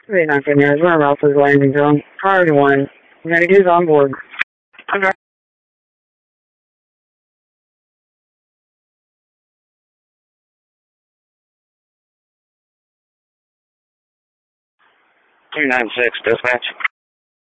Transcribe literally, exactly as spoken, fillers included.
Three nine seven yards, we're off the landing zone. Priority one. Renegades on board. Okay. two nine six, dispatch.